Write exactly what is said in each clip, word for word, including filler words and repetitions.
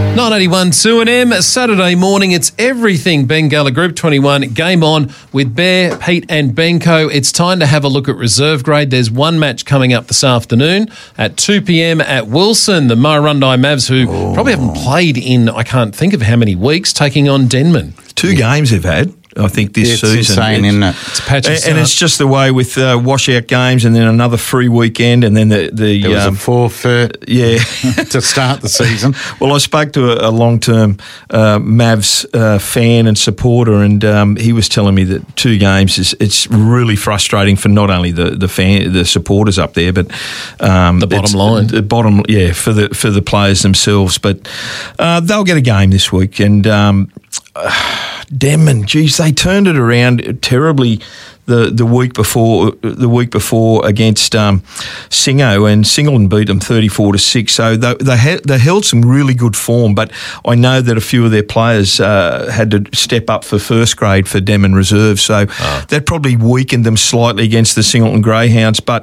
nine eighty-one two and M, Saturday morning, it's everything Bengalla Group twenty-one. Game on with Bear, Pete and Benko. It's time to have a look at reserve grade. There's one match coming up this afternoon at two p.m. at Wilson. The Murrurundi Mavs, who oh. probably haven't played in, I can't think of how many weeks, taking on Denman. Two yeah. games they've had. I think this it's season. Insane, it's isn't it? It's a patch of and, start. and it's just the way with uh, washout games and then another free weekend and then the... the there was um, a forfeit yeah. to start the season. Well, I spoke to a, a long-term uh, Mavs uh, fan and supporter and um, he was telling me that two games, is it's really frustrating for not only the the, fan, the supporters up there, but... Um, the bottom line. The bottom, yeah, for the, for the players themselves. But uh, they'll get a game this week and... Um, uh, Denman, geez, they turned it around terribly the, the week before the week before against um, Singo, and Singleton beat them thirty-four to six. So they they, ha- they held some really good form, but I know that a few of their players uh, had to step up for first grade for Denman reserve, so oh. that probably weakened them slightly against the Singleton Greyhounds. But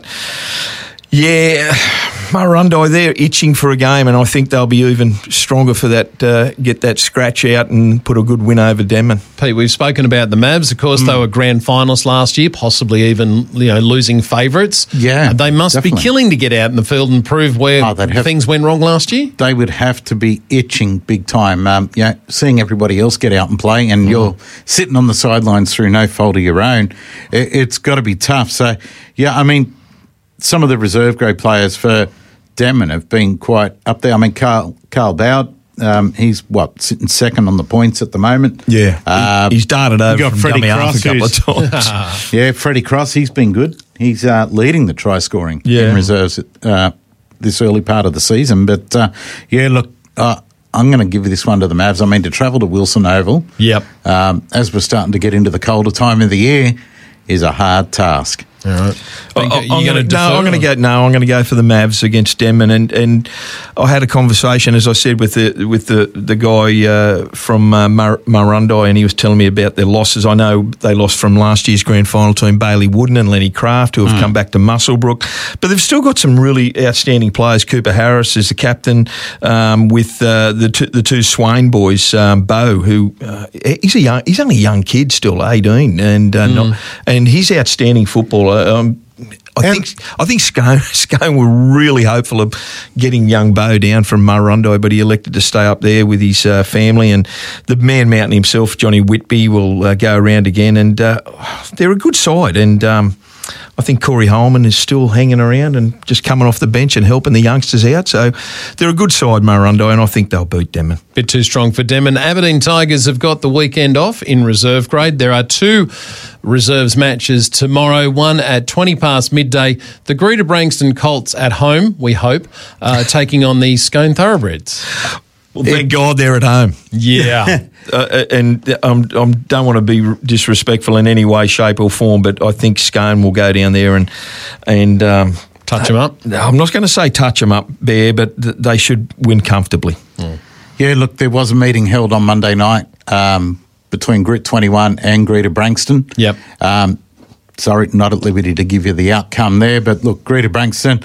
yeah, Murrurundi, they're itching for a game, and I think they'll be even stronger for that, uh, get that scratch out and put a good win over Denman. Pete, we've spoken about the Mavs. Of course, mm. they were grand finalists last year, possibly even you know losing favourites. Yeah, uh, They must definitely. be killing to get out in the field and prove where oh, things have, went wrong last year. They would have to be itching big time. Um, you know, seeing everybody else get out and play and mm. you're sitting on the sidelines through no fault of your own, it, it's got to be tough. So, yeah, I mean, some of the reserve grade players for Denman have been quite up there. I mean, Carl Carl Bowd, um, he's what sitting second on the points at the moment. Yeah, uh, he's darted over got from Freddie dummy Cross, half a couple of times. yeah, Freddie Cross, he's been good. He's uh, leading the try scoring yeah. in reserves uh, this early part of the season. But uh, yeah, look, uh, I'm going to give this one to the Mavs. I mean, to travel to Wilson Oval, yep, um, as we're starting to get into the colder time of the year, is a hard task. All right. I, I'm going to no, I'm going to go. No, I'm going to go for the Mavs against Denman, and, and I had a conversation, as I said, with the with the the guy uh, from uh, Mur- Murrurundi, and he was telling me about their losses. I know they lost from last year's grand final team, Bailey Wooden and Lenny Craft, who have mm. come back to Muswellbrook, but they've still got some really outstanding players. Cooper Harris is the captain, um, with uh, the two, the two Swain boys, um, Bo, who uh, he's a young, he's only a young kid, still eighteen, and uh, mm. not, and he's outstanding footballer. Um, I think I think Scone, Scone were really hopeful of getting young Bo down from Murrurundi, but he elected to stay up there with his uh, family. And the Man Mountain himself, Johnny Whitby, will uh, go around again. And uh, they're a good side. And um, I think Corey Holman is still hanging around and just coming off the bench and helping the youngsters out. So they're a good side, Murrurundi, and I think they'll beat Denman. Bit too strong for Denman. Aberdeen Tigers have got the weekend off in reserve grade. There are two reserves matches tomorrow, one at twenty past midday. The Greater Branxton Colts at home, we hope, uh, taking on the Scone Thoroughbreds. Well, thank God they're at home. Yeah. uh, and I um, um, don't want to be disrespectful in any way, shape or form, but I think Scone will go down there and... and um, touch them up? I'm not going to say touch them up, Bear, but th- they should win comfortably. Mm. Yeah, look, there was a meeting held on Monday night um, between Grit twenty-one and Greater Branxton. Yep. Um, sorry, not at liberty to give you the outcome there, but look, Greater Branxton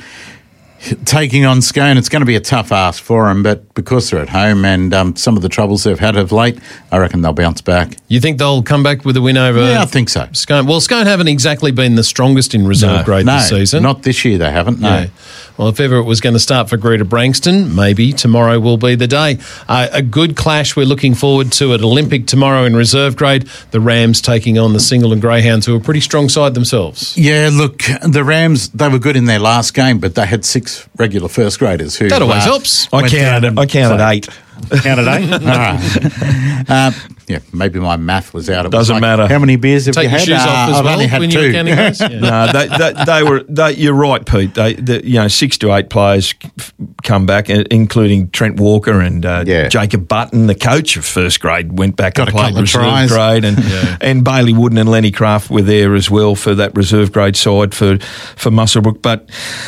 taking on Scone, it's going to be a tough ask for them, but because they're at home and um, some of the troubles they've had of late, I reckon they'll bounce back. You think they'll come back with a win over? Yeah, I think so. Scone. Well, Scone haven't exactly been the strongest in reserve no, grade no, this season. Not this year, they haven't, no. Yeah. Well, if ever it was going to start for Greater Branxton, maybe tomorrow will be the day. Uh, a good clash we're looking forward to at Olympic tomorrow in reserve grade. The Rams taking on the Singleton Greyhounds, who are a pretty strong side themselves. Yeah, look, the Rams, they were good in their last game, but they had six regular first graders who... That always uh, helps. I counted, I counted so, eight. Counted eight? All right. Uh, yeah, maybe my math was out. It Doesn't was like, matter. How many beers have Take you had? Take your shoes uh, off as I've well only had when two. you were counting those? Yeah. No, they, they, they were. They, you're right, Pete. They, they, you know, six to eight players come back, including Trent Walker and uh, yeah. Jacob Button, the coach of first grade, went back Got and played reserve tries. grade, and yeah. and Bailey Wooden and Lenny Craft were there as well for that reserve grade side for for Muswellbrook, but.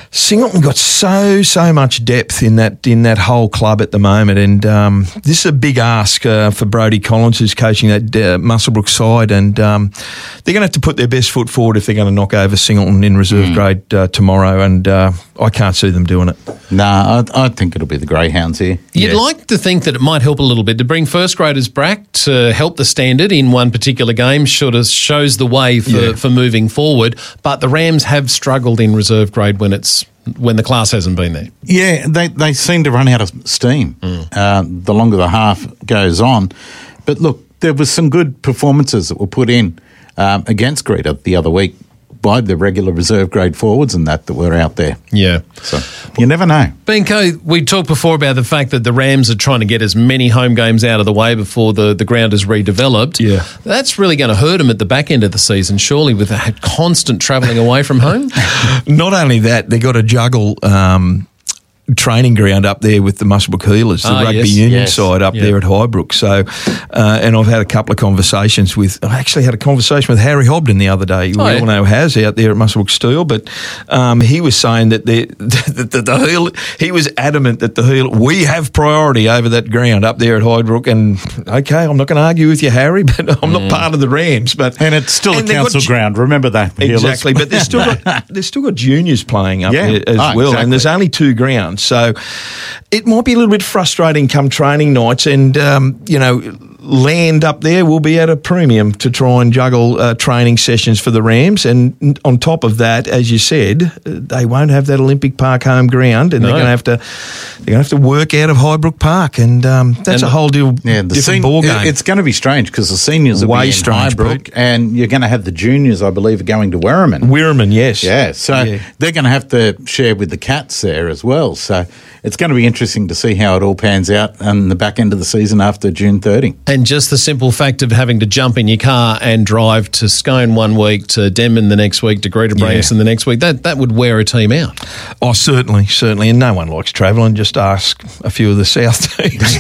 Singleton got so so much depth in that in that whole club at the moment, and um, this is a big ask uh, for Brodie Collins, who's coaching that uh, Muswellbrook side, and um, they're going to have to put their best foot forward if they're going to knock over Singleton in reserve mm. grade uh, tomorrow, and uh, I can't see them doing it. No, nah, I, I think it'll be the Greyhounds here. You'd yeah. like to think that it might help a little bit to bring first graders back to help the standard in one particular game, sort of shows the way for, yeah. for moving forward, but the Rams have struggled in reserve grade when it's when the class hasn't been there. Yeah, they, they seem to run out of steam mm. uh, the longer the half goes on. But look, there was some good performances that were put in um, against Greta the other week by the regular reserve grade forwards and that that were out there. Yeah. So you never know. Benko, we talked before about the fact that the Rams are trying to get as many home games out of the way before the, the ground is redeveloped. Yeah. That's really going to hurt them at the back end of the season, surely, with that constant travelling away from home? Not only that, they've got to juggle um, training ground up there with the Muswellbrook Healers, the ah, rugby yes, union yes. side up yep. there at Highbrook. So, uh, and I've had a couple of conversations with, I actually had a conversation with Harry Hobden the other day. Oh, we yeah. all know Haz out there at Muswellbrook Steel, but um, he was saying that the, the, the, the heel, he was adamant that the heel, we have priority over that ground up there at Highbrook. And okay, I'm not going to argue with you, Harry, but I'm mm. not part of the Rams. But and it's still and a council got, ground. Remember that. Exactly, but they've still got they've still got juniors playing up yeah. there as oh, well, exactly. and there's only two grounds, so it might be a little bit frustrating come training nights, and um, you know, land up there will be at a premium to try and juggle uh, training sessions for the Rams, and on top of that, as you said, they won't have that Olympic Park home ground, and no. they're going to have to they're going to have to work out of Highbrook Park, and um, that's and a whole deal yeah, the different sen- ball game. It's going to be strange because the seniors are way in strange, Highbrook, Pete. and you're going to have the juniors, I believe, are going to Werriman. Werriman, yes, yeah. So yeah. they're going to have to share with the Cats there as well. So it's going to be interesting to see how it all pans out on the back end of the season after June thirtieth. And just the simple fact of having to jump in your car and drive to Scone one week, to Denman the next week, to Greta Branson yeah. the next week, that, that would wear a team out. Oh, certainly, certainly. And no one likes travelling. Just ask a few of the South teams.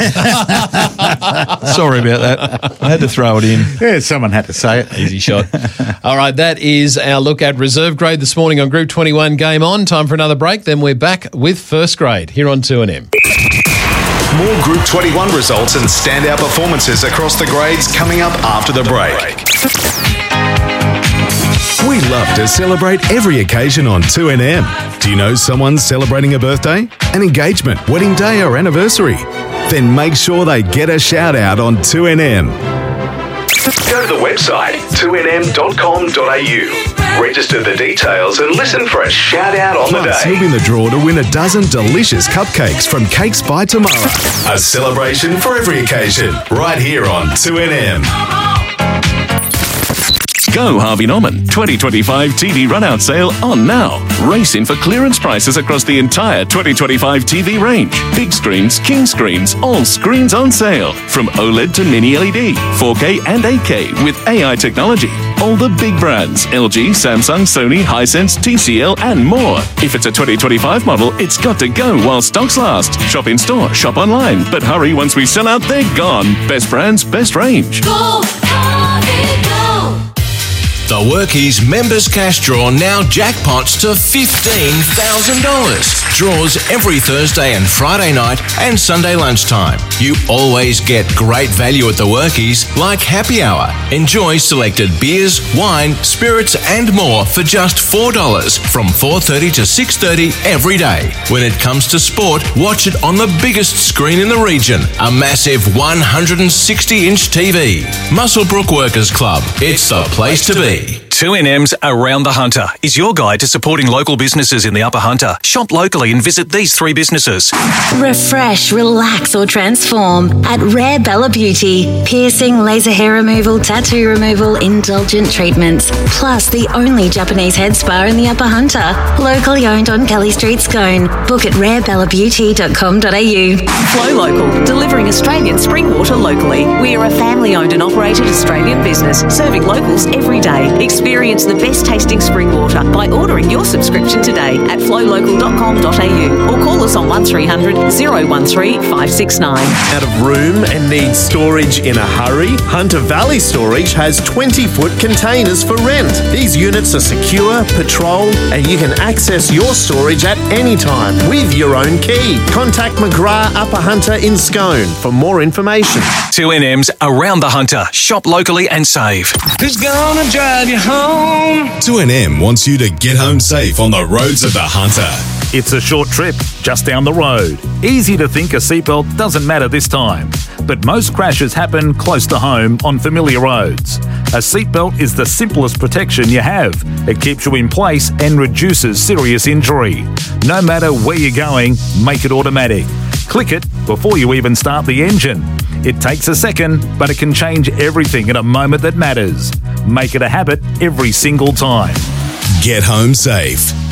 Sorry about that. I had to throw it in. Yeah, someone had to say it. Easy shot. All right, that is our look at reserve grade this morning on Group twenty-one Game On. Time for another break. Then we're back with first grade here on two N M. More Group twenty-one results and standout performances across the grades coming up after the break. We love to celebrate every occasion on two N M. Do you know someone celebrating a birthday, an engagement, wedding day or anniversary? Then make sure they get a shout out on two N M. Go to the website two n m dot com dot a u. Register the details and listen for a shout out on Plus, the day. you'll be in the draw to win a dozen delicious cupcakes from Cakes by Tomorrow. A celebration for every occasion, right here on two N M. Go Harvey Norman twenty twenty-five T V run-out sale on now. Race in for clearance prices across the entire twenty twenty-five T V range. Big screens, king screens, all screens on sale. From OLED to mini L E D, four K and eight K with A I technology. All the big brands, L G, Samsung, Sony, Hisense, T C L and more. If it's a twenty twenty-five model, it's got to go while stocks last. Shop in store, shop online. But hurry, once we sell out, they're gone. Best brands, best range. Go, Harvey, go! The Workies Members Cash Draw now jackpots to fifteen thousand dollars. Draws every Thursday and Friday night and Sunday lunchtime. You always get great value at the Workies, like happy hour. Enjoy selected beers, wine, spirits and more for just four dollars from four thirty to six thirty every day. When it comes to sport, watch it on the biggest screen in the region, a massive one hundred sixty inch T V. Muswellbrook Workers Club. It's the place to be. two N M's Around the Hunter is your guide to supporting local businesses in the Upper Hunter. Shop locally and visit these three businesses. Refresh, relax or transform at Rare Bella Beauty. Piercing, laser hair removal, tattoo removal, indulgent treatments. Plus the only Japanese head spa in the Upper Hunter. Locally owned on Kelly Street, Scone. Book at rare bella beauty dot com dot a u. Flow Local, delivering Australian spring water locally. We are a family owned and operated Australian business serving locals every day. Experience Experience the best tasting spring water by ordering your subscription today at flow local dot com dot a u or call us on one three hundred oh one three five six nine. Out of room and need storage in a hurry? Hunter Valley Storage has twenty-foot containers for rent. These units are secure, patrolled, and you can access your storage at any time with your own key. Contact McGrath Upper Hunter in Scone for more information. two N M's Around the Hunter. Shop locally and save. Who's gonna drive you home? two N M wants you to get home safe on the roads of the Hunter. It's a short trip, just down the road. Easy to think a seatbelt doesn't matter this time, but most crashes happen close to home on familiar roads. A seatbelt is the simplest protection you have. It keeps you in place and reduces serious injury. No matter where you're going, make it automatic. Click it before you even start the engine. It takes a second, but it can change everything in a moment that matters. Make it a habit every single time. Get home safe.